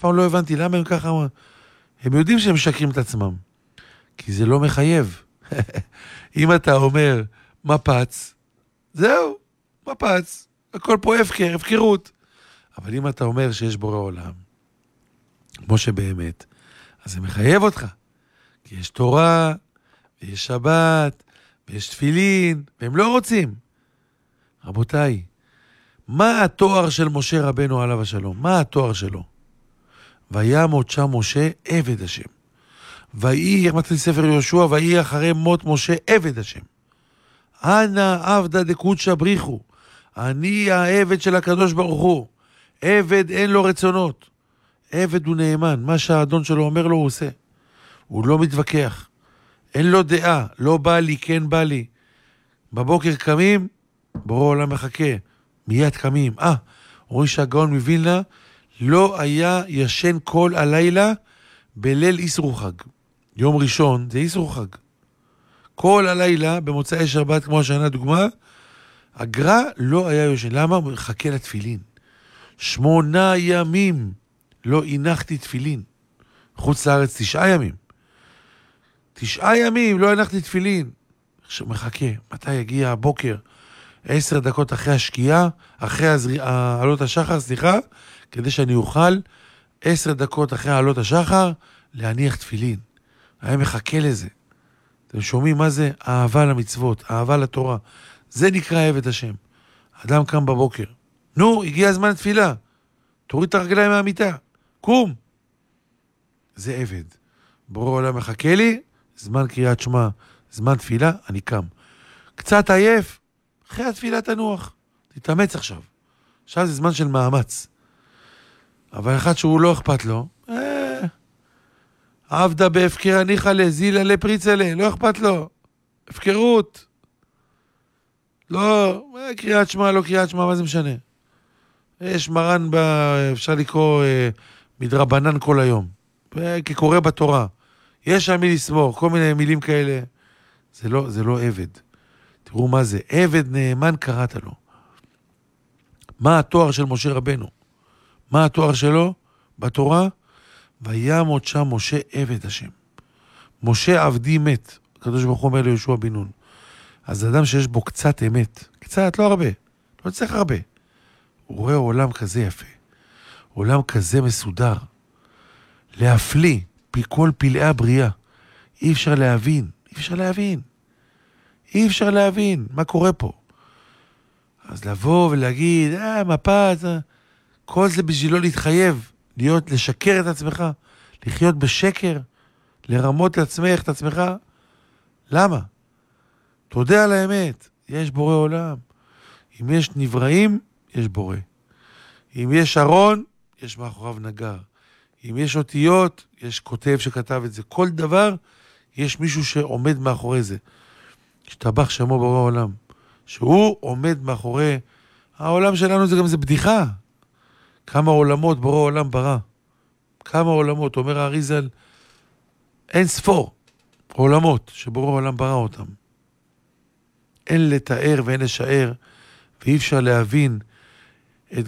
פעם לא הבנתי למה הם ככה, הם יודעים שהם משקרים את עצמם, כי זה לא מחייב. אם אתה אומר מפץ, זהו, מפץ, הכל פה הפקרות. אבל אם אתה אומר שיש בורא עולם, כמו שבאמת, אז זה מחייב אותך. כי יש תורה, ויש שבת, ויש תפילין, והם לא רוצים. רבותיי, מה התואר של משה רבנו עליו השלום? מה התואר שלו? וימות שם משה עבד השם. ויהי, איך מתחיל ספר יהושע, ויהי אחרי מות משה עבד השם. אנא עבדא דקודשא בריחו. אני העבד של הקדוש ברוך הוא. עבד אין לו רצונות. עבד הוא נאמן. מה שהאדון שלו אומר לו הוא עושה. הוא לא מתווכח. אין לו דעה. לא בא לי, כן בא לי. בבוקר קמים, בורא עולם מחכה. מיד קמים. אומרים שהגאון מווילנה לא היה ישן כל הלילה בליל איסרו חג. יום ראשון זה איסרו חג. כל הלילה במוצאי שבת, כמו השנה דוגמה, הגר"א לא היה ישן. למה? הוא מחכה לתפילין. 8 ימים לא הנחתי תפילין. חוץ לארץ 9 ימים. 9 ימים לא הנחתי תפילין. עכשיו מחכה. מתי יגיע הבוקר? 10 דקות אחרי השקיעה, אחרי עלות השחר, כדי שאני אוכל 10 דקות אחרי עלות השחר להניח תפילין. היה מחכה לזה. אתם שומעים מה זה? אהבה למצוות, אהבה לתורה. זה נקרא עבד השם. אדם קם בבוקר. נו, הגיע הזמן תפילה. תוריד את הרגליים מהמיטה. קום. זה עבד. בורא עולם מחכה לי, זמן קריאת שמע, זמן תפילה, אני קם. קצת עייף, אחרי התפילה תנוח. תתאמץ עכשיו. עכשיו זה זמן של מאמץ. אבל אחד שהוא לא אכפת לו, עבדה בהפקר הניחה לזילה לפריצה לא אכפת לו. הפקרות. לא, קריאת שמע, לא קריאת שמע, מה זה משנה? יש מרן, אפשר לקרוא מדרבנן כל היום. כקורא בתורה. יש שם מי לסמוך, כל מיני מילים כאלה. זה לא עבד. תראו מה זה. עבד נאמן קראת לו. מה התואר של משה רבנו? מה התואר שלו בתורה? וימות שם משה עבד השם. משה עבדי מת. הקדוש ברוך הוא אומר ליהושע בן נון. אז אדם שיש בו קצת אמת, קצת, לא הרבה, לא צריך הרבה. הוא רואה עולם כזה יפה, עולם כזה מסודר, להפליא כל פלאי הבריאה. אי אפשר להבין, אי אפשר להבין מה קורה פה. אז לבוא ולהגיד, מפת, כל זה בשבילו להתחייב, לשקר את עצמך, לחיות בשקר, לרמות לעצמך את עצמך. למה? תודה על האמת, יש בורא עולם. אם יש נבראים, יש בורא. אם יש ארון, יש מאחוריו נגר. אם יש אותיות, יש כותב שכתב את זה. כל דבר, יש מישהו שעומד מאחורי זה. השתבח שמו בורא עולם. שהוא עומד מאחורי... העולם שלנו זה גם זה בדיחה. כמה עולמות בורא עולם ברא. כמה עולמות, אומר האריזל, אין ספור עולמות שבורא עולם ברא אותם. אין לתאר ואין לשער, ואי אפשר להבין את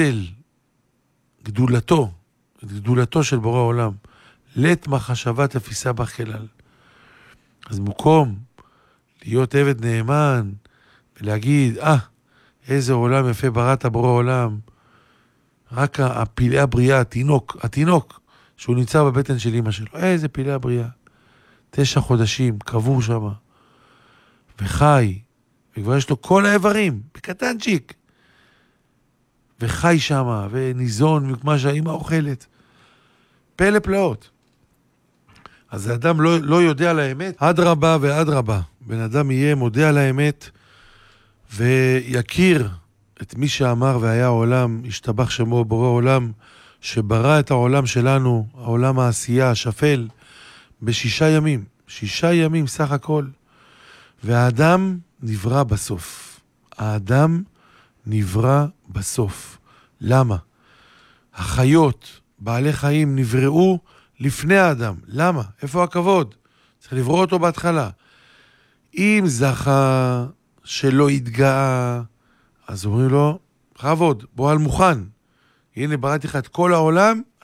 גדולתו של בורא עולם. לית מחשבת תפיסה בכלל. אז מקום להיות עבד נאמן, ולהגיד, איזה עולם יפה בראת בורא עולם, רק הפלאי הבריאה, התינוק, שהוא נמצא בבטן של אמא שלו, איזה פלאי הבריאה, 9 חודשים, קבור שם, וחי, וכבר יש לו כל האיברים, בקטנצ'יק, וחי שם, וניזון מכמה שהאמא אוכלת, פלא פלאות. אז האדם לא יודע על האמת, עד רבה ועד רבה, בן אדם יהיה מודה על האמת, ויכיר את מי שאמר והיה העולם, השתבח שמו בורא עולם, שברא את העולם שלנו, העולם העשייה, השפל, ב6 ימים, 6 ימים סך הכל, והאדם נברא בסוף. האדם נברא בסוף. למה? החיות, בעלי חיים, נבראו לפני האדם. למה? איפה הכבוד? צריך לברוא אותו בהתחלה. אם זכה שלא יתגאה, אז אומרים לו, חבוד, בוא על מוכן. הנה בראתי לך את כל העולם,